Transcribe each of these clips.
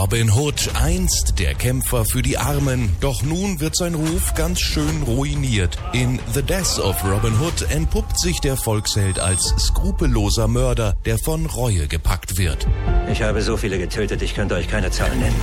Robin Hood, einst der Kämpfer für die Armen, doch nun wird sein Ruf ganz schön ruiniert. In The Death of Robin Hood entpuppt sich der Volksheld als skrupelloser Mörder, der von Reue gepackt wird. Ich habe so viele getötet, ich könnte euch keine Zahlen nennen.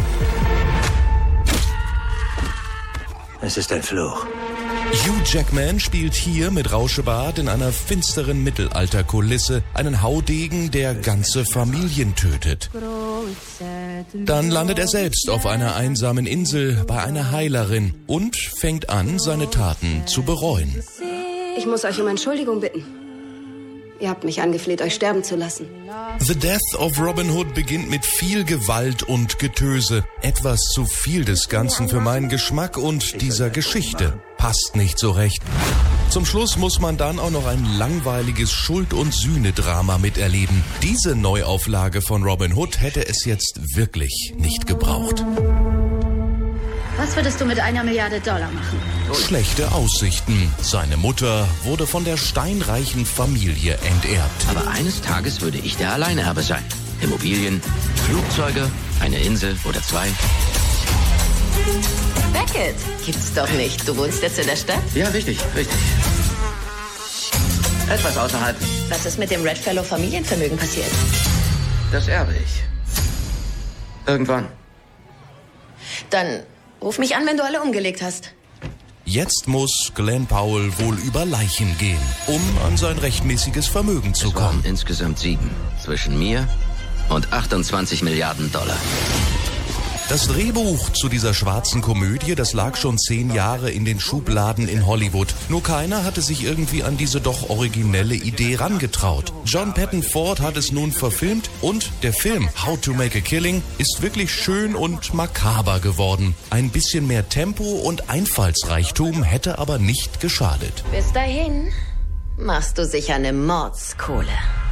Es ist ein Fluch. Hugh Jackman spielt hier mit Rauschebart in einer finsteren Mittelalterkulisse einen Haudegen, der ganze Familien tötet. Dann landet er selbst auf einer einsamen Insel bei einer Heilerin und fängt an, seine Taten zu bereuen. Ich muss euch um Entschuldigung bitten. Ihr habt mich angefleht, euch sterben zu lassen. The Death of Robin Hood beginnt mit viel Gewalt und Getöse. Etwas zu viel des Ganzen für meinen Geschmack und dieser Geschichte. Passt nicht so recht. Zum Schluss muss man dann auch noch ein langweiliges Schuld- und Sühne-Drama miterleben. Diese Neuauflage von Robin Hood hätte es jetzt wirklich nicht gebraucht. Was würdest du mit $1 Milliarde machen? Schlechte Aussichten. Seine Mutter wurde von der steinreichen Familie enterbt. Aber eines Tages würde ich der Alleinerbe sein. Immobilien, Flugzeuge, eine Insel oder 2. Beckett, gibt's doch nicht. Du wohnst jetzt in der Stadt? Ja, richtig. Etwas außerhalb. Was ist mit dem Redfellow Familienvermögen passiert? Das erbe ich. Irgendwann. Dann ruf mich an, wenn du alle umgelegt hast. Jetzt muss Glenn Powell wohl über Leichen gehen, um an sein rechtmäßiges Vermögen zu Es waren kommen. insgesamt 7. Zwischen mir und $28 Milliarden. Das Drehbuch zu dieser schwarzen Komödie, das lag schon 10 Jahre in den Schubladen in Hollywood. Nur keiner hatte sich irgendwie an diese doch originelle Idee rangetraut. John Patton Ford hat es nun verfilmt und der Film How to Make a Killing ist wirklich schön und makaber geworden. Ein bisschen mehr Tempo und Einfallsreichtum hätte aber nicht geschadet. Bis dahin machst du sicher eine Mordskohle.